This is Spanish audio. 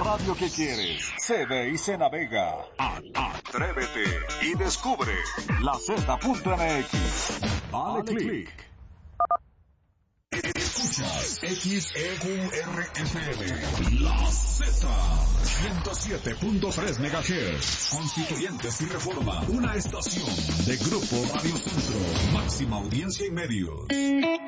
radio que quieres. Se ve y se navega. Atrévete y descubre la Z.mx. Dale click. Escuchas XEURFM, La Z, 107.3 MHz, Constituyentes y Reforma, una estación de Grupo Radio Centro, máxima audiencia y medios.